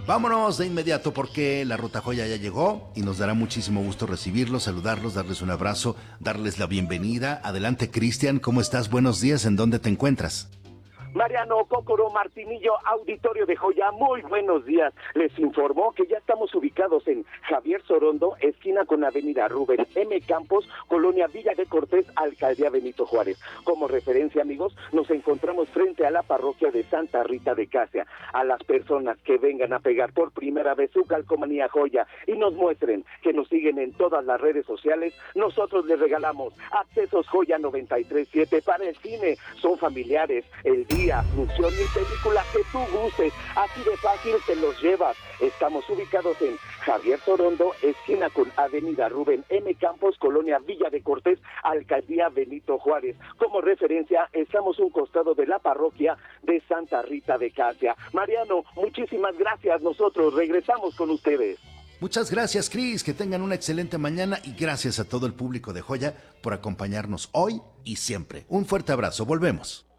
Vámonos de inmediato porque la Ruta Joya ya llegó y nos dará muchísimo gusto recibirlos, saludarlos, darles un abrazo, darles la bienvenida. Adelante, Cristian, ¿cómo estás? Buenos días, ¿en dónde te encuentras? Mariano Cócoro Martinillo, auditorio de Joya, muy buenos días. Les informó que ya estamos ubicados en Javier Sorondo, esquina con Avenida Rubén M. Campos, Colonia Villa de Cortés, Alcaldía Benito Juárez. Como referencia, amigos, nos encontramos frente a la parroquia de Santa Rita de Casia. A las personas que vengan a pegar por primera vez su calcomanía Joya y nos muestren que nos siguen en todas las redes sociales, nosotros les regalamos accesos Joya 93.7 para el cine. Son familiares, el día, función y película que tú gustes, así de fácil te los llevas. Estamos ubicados en Javier Sorondo, esquina con Avenida Rubén M. Campos, Colonia Villa de Cortés, Alcaldía Benito Juárez. Como referencia, estamos un costado de la parroquia de Santa Rita de Casia. Mariano, muchísimas gracias, nosotros regresamos con ustedes. Muchas gracias, Cris, que tengan una excelente mañana y gracias a todo el público de Joya por acompañarnos hoy y siempre. Un fuerte abrazo, volvemos.